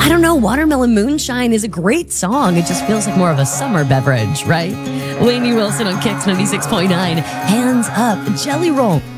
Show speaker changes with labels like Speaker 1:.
Speaker 1: I don't know. Watermelon Moonshine is a great song. It just feels like more of a summer beverage, right? Lainey Wilson on Kicks 96.9. Hands Up, Jelly Roll.